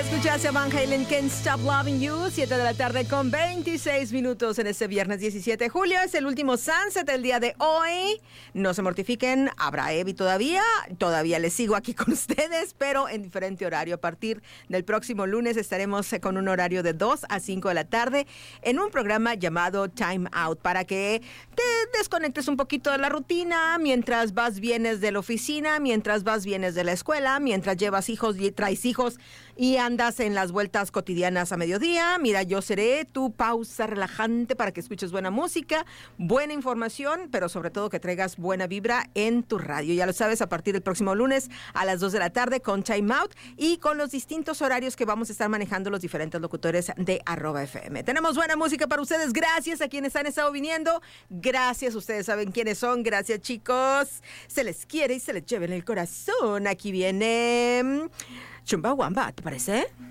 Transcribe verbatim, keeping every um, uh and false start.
Escuchaste a Van Halen, Can't Stop Loving You, siete de la tarde con veintiséis minutos en este viernes diecisiete de julio. Es el último Sunset del día de hoy. No se mortifiquen, habrá Evi todavía. Todavía les sigo aquí con ustedes, pero en diferente horario. A partir del próximo lunes estaremos con un horario de dos a cinco de la tarde en un programa llamado Time Out para que te desconectes un poquito de la rutina mientras vas, vienes de la oficina, mientras vas, vienes de la escuela, mientras llevas hijos y traes hijos y andas en las vueltas cotidianas a mediodía. Mira, yo seré tu pausa relajante para que escuches buena música, buena información, pero sobre todo que traigas buena vibra en tu radio. Ya lo sabes, a partir del próximo lunes a las dos de la tarde con Time Out y con los distintos horarios que vamos a estar manejando los diferentes locutores de Arroba F M. Tenemos buena música para ustedes. Gracias a quienes han estado viniendo. Gracias, ustedes saben quiénes son. Gracias, chicos. Se les quiere y se les lleva en el corazón. Aquí viene Chumbawamba, ¿te parece?